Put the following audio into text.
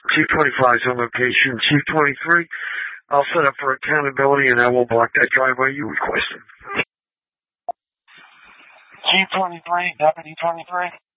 Chief 25 is on location. Chief 23, I'll set up for accountability and I will block that driveway you requested. Chief 23, Deputy 23.